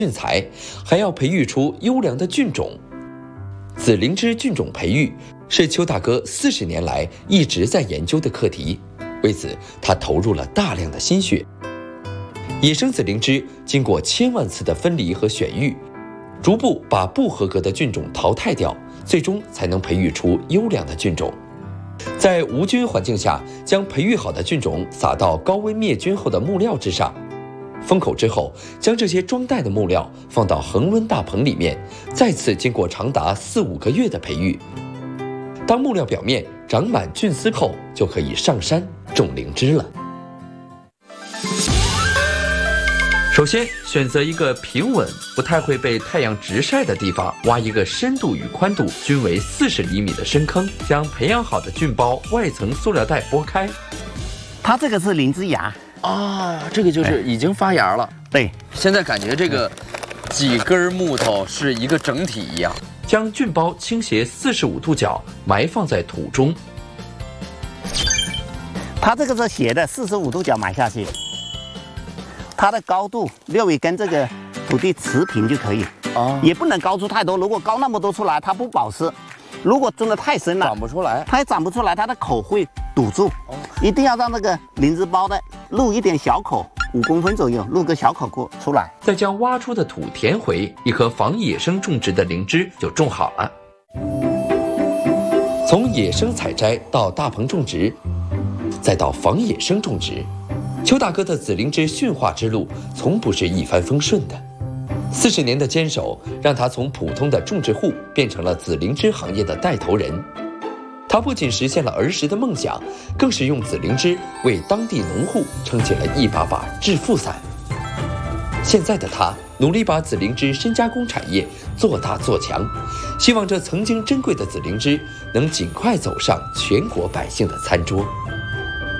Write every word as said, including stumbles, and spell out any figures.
菌材，还要培育出优良的菌种。紫灵芝菌种培育是邱大哥四十年来一直在研究的课题，为此他投入了大量的心血。野生紫灵芝经过千万次的分离和选育，逐步把不合格的菌种淘汰掉，最终才能培育出优良的菌种。在无菌环境下，将培育好的菌种撒到高温灭菌后的木料之上，封口之后，将这些装袋的木料放到恒温大棚里面，再次经过长达四五个月的培育。当木料表面长满菌丝后，就可以上山种灵芝了。首先，选择一个平稳、不太会被太阳直晒的地方，挖一个深度与宽度均为四十厘米的深坑，将培养好的菌包外层塑料袋剥开。 它这个是灵芝芽啊，这个就是已经发芽了。 对， 现在感觉这个几根木头是一个整体一样。 将菌包倾斜四十五度角埋放在土中。 它这个是斜的，四十五度角埋下去。它的高度略微跟这个土地持平就可以， 啊， 也不能高出太多。如果高那么多出来，它不保湿；如果种的太深了， 长不出来， 它也长不出来，它的口会堵住。哦，一定要让那个灵芝包的露一点小口，五公分左右，露个小口过出来。 再将挖出的土填回，一棵仿野生种植的灵芝就种好了。从野生采摘到大棚种植，再到仿野生种植。邱大哥的紫灵芝驯化之路从不是一帆风顺的，四十年的坚守让他从普通的种植户变成了紫灵芝行业的带头人。他不仅实现了儿时的梦想，更是用紫灵芝为当地农户撑起了一把把致富伞。现在的他努力把紫灵芝深加工产业做大做强，希望这曾经珍贵的紫灵芝能尽快走上全国百姓的餐桌。